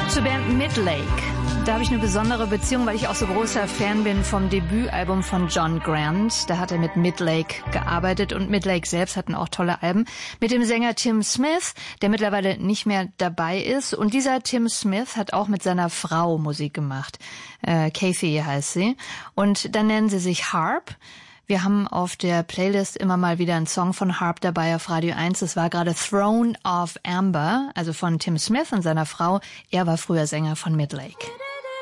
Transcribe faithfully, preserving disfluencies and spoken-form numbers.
Zur Band Midlake. Da habe ich eine besondere Beziehung, weil ich auch so großer Fan bin vom Debütalbum von John Grant. Da hat er mit Midlake gearbeitet und Midlake selbst hatten auch tolle Alben. Mit dem Sänger Tim Smith, der mittlerweile nicht mehr dabei ist. Und dieser Tim Smith hat auch mit seiner Frau Musik gemacht. Äh, Kathy heißt sie. Und dann nennen sie sich Harp. Wir haben auf der Playlist immer mal wieder einen Song von Harp dabei auf Radio eins. Das war gerade Throne of Amber, also von Tim Smith und seiner Frau. Er war früher Sänger von Midlake.